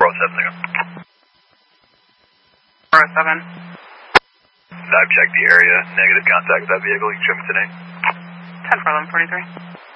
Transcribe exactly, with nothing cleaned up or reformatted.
four oh seven, four oh seven. I've checked the area. Negative contact with that vehicle. You can show me today. ten for eleven forty-three.